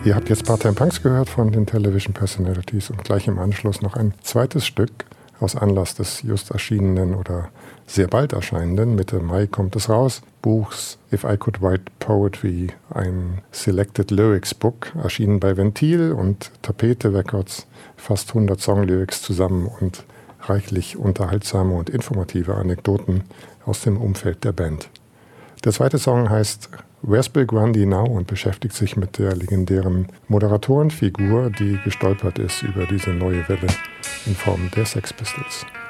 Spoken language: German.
Ihr habt jetzt Part-Time Punks gehört von den Television Personalities und gleich im Anschluss noch ein zweites Stück aus Anlass des just erschienenen oder sehr bald erscheinenden, Mitte Mai kommt es raus, Buchs If I Could Write Poetry, ein Selected Lyrics Book, erschienen bei Ventil und Tapete Records, fast 100 Songlyrics zusammen und reichlich unterhaltsame und informative Anekdoten aus dem Umfeld der Band. Der zweite Song heißt Where's Bill Grundy Now und beschäftigt sich mit der legendären Moderatorenfigur, die gestolpert ist über diese neue Welle in Form der Sex Pistols.